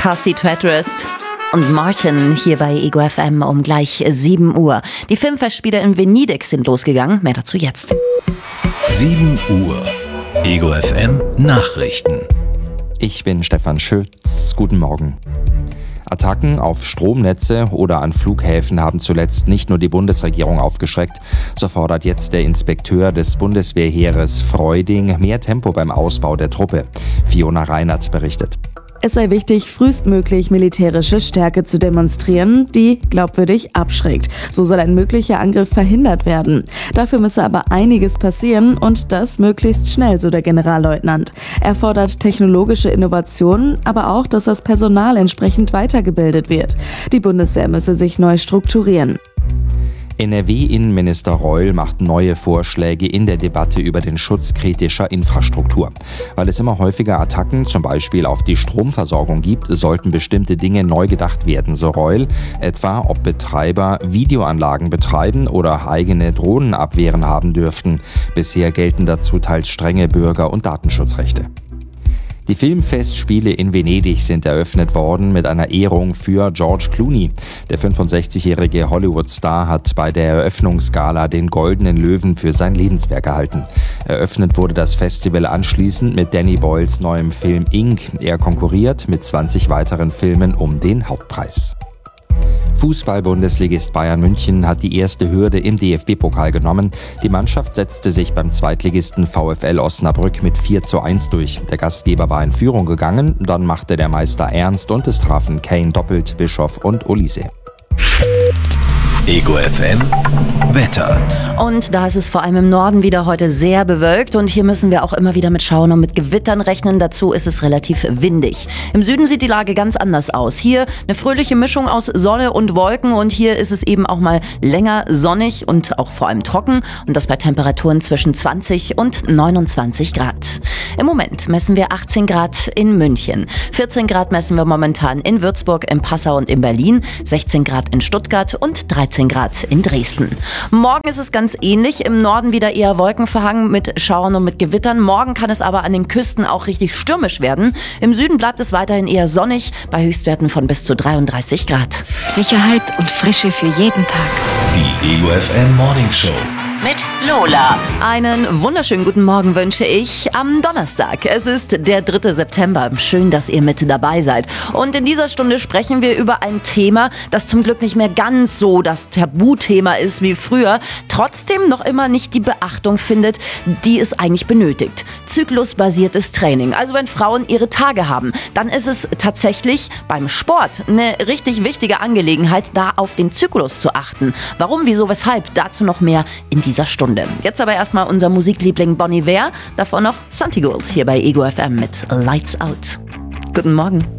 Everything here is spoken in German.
Car Seat Headrest und Martin hier bei Ego FM um gleich 7 Uhr. Die Filmfestspiele in Venedig sind losgegangen. Mehr dazu jetzt. 7 Uhr. Ego FM Nachrichten. Ich bin Stefan Schütz. Guten Morgen. Attacken auf Stromnetze oder an Flughäfen haben zuletzt nicht nur die Bundesregierung aufgeschreckt. So fordert jetzt der Inspekteur des Bundeswehrheeres Freuding mehr Tempo beim Ausbau der Truppe. Fiona Reinert berichtet. Es sei wichtig, frühestmöglich militärische Stärke zu demonstrieren, die glaubwürdig abschreckt. So soll ein möglicher Angriff verhindert werden. Dafür müsse aber einiges passieren und das möglichst schnell, so der Generalleutnant. Er fordert technologische Innovationen, aber auch, dass das Personal entsprechend weitergebildet wird. Die Bundeswehr müsse sich neu strukturieren. NRW-Innenminister Reul macht neue Vorschläge in der Debatte über den Schutz kritischer Infrastruktur. Weil es immer häufiger Attacken, zum Beispiel auf die Stromversorgung gibt, sollten bestimmte Dinge neu gedacht werden, so Reul. Etwa, ob Betreiber Videoanlagen betreiben oder eigene Drohnenabwehren haben dürften. Bisher gelten dazu teils strenge Bürger- und Datenschutzrechte. Die Filmfestspiele in Venedig sind eröffnet worden mit einer Ehrung für George Clooney. Der 65-jährige Hollywood-Star hat bei der Eröffnungsgala den Goldenen Löwen für sein Lebenswerk erhalten. Eröffnet wurde das Festival anschließend mit Danny Boyles neuem Film Ink. Er konkurriert mit 20 weiteren Filmen um den Hauptpreis. Fußball-Bundesligist Bayern München hat die erste Hürde im DFB-Pokal genommen. Die Mannschaft setzte sich beim Zweitligisten VfL Osnabrück mit 4:1 durch. Der Gastgeber war in Führung gegangen, dann machte der Meister ernst und es trafen Kane doppelt, Bischof und Olise. Ego FM Wetter. Und da ist es vor allem im Norden wieder heute sehr bewölkt und hier müssen wir auch immer wieder mit Schauern und mit Gewittern rechnen. Dazu ist es relativ windig. Im Süden sieht die Lage ganz anders aus. Hier eine fröhliche Mischung aus Sonne und Wolken und hier ist es eben auch mal länger sonnig und auch vor allem trocken und das bei Temperaturen zwischen 20 und 29 Grad. Im Moment messen wir 18 Grad in München, 14 Grad messen wir momentan in Würzburg, in Passau und in Berlin, 16 Grad in Stuttgart und 13 Grad in Dresden. Morgen ist es ganz ähnlich. Im Norden wieder eher wolkenverhangen mit Schauern und mit Gewittern. Morgen kann es aber an den Küsten auch richtig stürmisch werden. Im Süden bleibt es weiterhin eher sonnig, bei Höchstwerten von bis zu 33 Grad. Sicherheit und Frische für jeden Tag. Die Ego FM Morning Show. Mit Lola. Einen wunderschönen guten Morgen wünsche ich am Donnerstag. Es ist der 3. September. Schön, dass ihr mit dabei seid. Und in dieser Stunde sprechen wir über ein Thema, das zum Glück nicht mehr ganz so das Tabuthema ist wie früher, trotzdem noch immer nicht die Beachtung findet, die es eigentlich benötigt. Zyklusbasiertes Training. Also wenn Frauen ihre Tage haben, dann ist es tatsächlich beim Sport eine richtig wichtige Angelegenheit, da auf den Zyklus zu achten. Warum, wieso, weshalb? Dazu noch mehr in dieser Stunde. Jetzt aber erstmal unser Musikliebling Bon Iver, davor noch Santigold hier bei Ego FM mit Lights Out. Guten Morgen.